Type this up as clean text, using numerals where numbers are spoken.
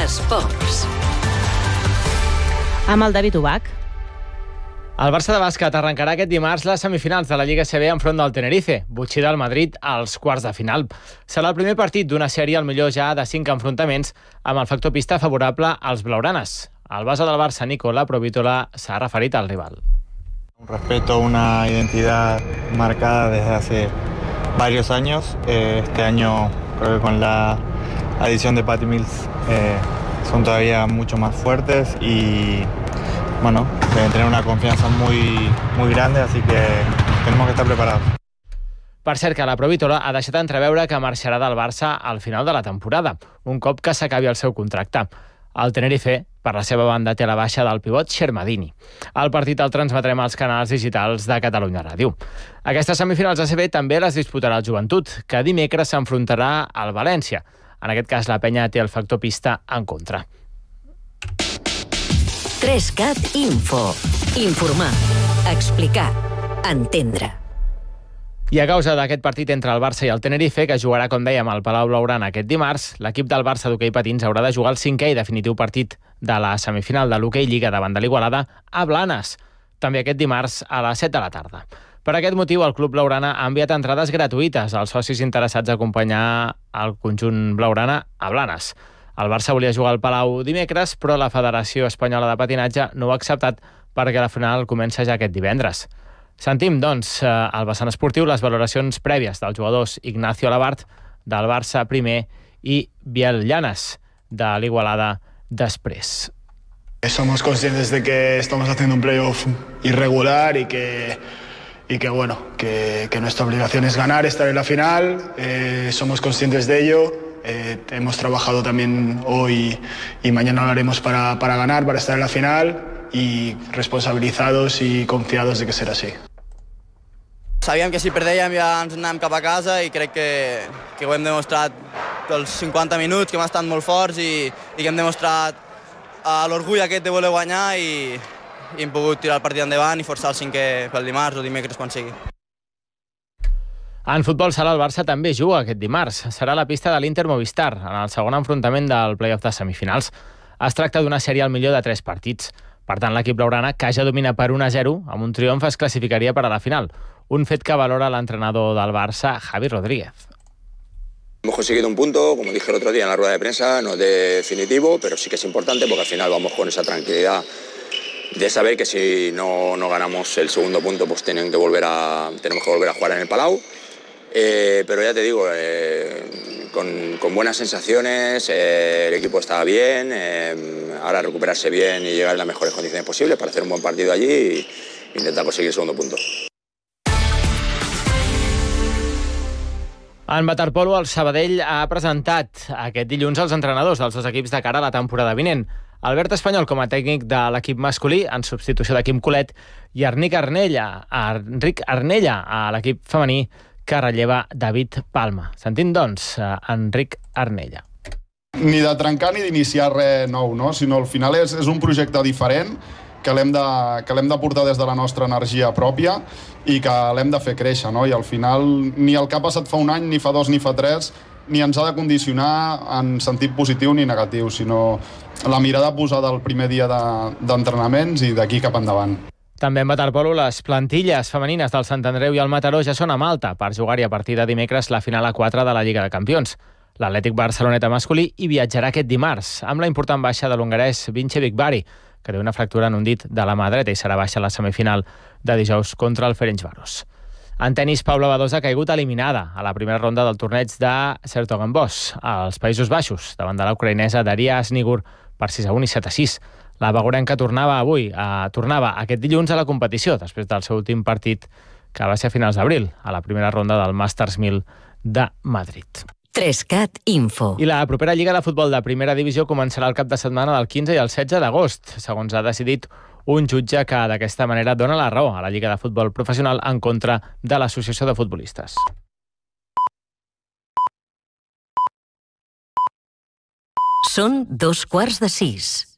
Esports. Amb el David Ubach. El Barça de bàsquet arrencarà aquest dimarts les semifinals de la Lliga CB enfront del Tenerife, butxí del Madrid als quarts de final. Serà el primer partit d'una sèrie, al millor ja de 5 enfrontaments, amb el factor pista favorable als blaugranes. El base del Barça, Nicola Provítola, s'ha referit al rival. Un respeto, una identidad marcada desde hace varios años. Este año creo que con la adición de Patty Mills son todavía mucho más fuertes y bueno, deben tener una confianza muy grande, así que tenemos que estar preparados. Per cert, que la Provítola ha deixat entreveure que marxarà del Barça al final de la temporada, un cop que s'acabi el seu contracte. El Tenerife, per la seva banda, té la baixa del pivot Shermadini. El partit el transmetrem als canals digitals de Catalunya Ràdio. Aquestes semifinals ACB també les disputarà el Joventut, que dimecres s'enfrontarà al València. En aquest cas, la penya té el factor pista en contra. 3CAT Info. Informar, explicar, entendre. I a causa d'aquest partit entre el Barça i el Tenerife, que jugarà, com dèiem, al Palau Blaugrana aquest dimarts, l'equip del Barça d'hoquei patins haurà de jugar el 5è i definitiu partit de la semifinal de l'hoquei Lliga davant de l'Igualada a Blanes, també aquest dimarts a les 7 de la tarda. Per aquest motiu, el Club Blaugrana ha enviat entrades gratuïtes als socis interessats a acompanyar el conjunt blaugrana a Blanes. El Barça volia jugar al Palau dimecres, però la Federació Espanyola de Patinatge no ho ha acceptat perquè la final comença ja aquest divendres. Sentim, doncs, al vessant esportiu les valoracions prèvies dels jugadors Ignacio Alabart, del Barça primer, i Biel Llanes, de l'Igualada després. Somos conscientes de que estamos haciendo un playoff irregular y que nuestra obligación es ganar, estar en la final. Somos conscientes de ello. Hemos trabajado también hoy y mañana lo haremos para ganar, para estar en la final, y responsabilizados i confiados de que serà així. Sabíem que si perdèiem ja ens anàvem cap a casa i crec que ho hem demostrat els 50 minuts, que hem estat molt forts i que hem demostrat l'orgull aquest de voler guanyar i hem pogut tirar el partit endavant i forçar el 5è pel dimarts o dimecres quan sigui. En futbol sala, el Barça també juga aquest dimarts. Serà la pista de l'Inter Movistar, en el segon enfrontament del play-off de semifinals. Es tracta d'una sèrie al millor de 3 partits. Per tant, l'equip blaugrana, que ja domina per 1-0, amb un triomf es classificaria per a la final. Un fet que valora l'entrenador del Barça, Javi Rodríguez. Hemos conseguido un punto, como dije el otro día en la rueda de prensa, no es definitivo, pero sí que es importante porque al final vamos con esa tranquilidad de saber que si no ganamos el segundo punto, pues tenemos que volver a jugar en el Palau. Pero ya te digo, con buenas sensaciones, el equipo estaba bien, ahora recuperarse bien y llegar en las mejores condiciones posibles para hacer un buen partido allí e intentar conseguir el segundo punto. En waterpolo, el Sabadell ha presentat aquest dilluns els entrenadors dels dos equips de cara a la temporada vinent. Albert Espanyol com a tècnic de l'equip masculí, en substitució de Quim Colet, i Enric Arnella a l'equip femení, que relleva David Palma. Sentim, doncs, Enric Arnella. Ni de trencar ni d'iniciar res nou, no? Sinó al final és un projecte diferent que l'hem de portar des de la nostra energia pròpia i que l'hem de fer créixer, no? I al final ni el que ha passat fa un any, ni fa 2, ni fa 3, ni ens ha de condicionar en sentit positiu ni negatiu, sinó la mirada posada el primer dia d'entrenaments i d'aquí cap endavant. També en waterpolo, les plantilles femenines del Sant Andreu i el Mataró ja són a Malta per jugar-hi a partir de dimecres la final a 4 de la Lliga de Campions. L'Atlètic Barceloneta masculí hi viatjarà aquest dimarts, amb la important baixa de l'hongarès Vince Bigvari, que té una fractura en un dit de la mà dreta i serà baixa a la semifinal de dijous contra el Ferencváros. En tenis, Paula Badosa ha caigut eliminada a la primera ronda del torneig de Sertogenbosch, als Països Baixos, davant de la ucraïnesa Daria Snigur per 6-1 i 7-6. La bagorenca tornava aquest dilluns a la competició, després del seu últim partit, que va ser a finals d'abril, a la primera ronda del Masters 1000 de Madrid. 3CAT Info. I la propera Lliga de Futbol de Primera Divisió començarà el cap de setmana del 15 i el 16 d'agost, segons ha decidit un jutge que d'aquesta manera dona la raó a la Lliga de Futbol Professional en contra de l'Associació de Futbolistes. Són 5:15.